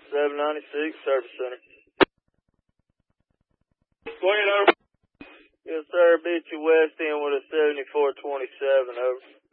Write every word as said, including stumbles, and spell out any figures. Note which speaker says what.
Speaker 1: seven ninety-six, Service Center.
Speaker 2: Swing over.
Speaker 1: Yes, sir. Beat you west end with a seventy-four twenty-seven, over.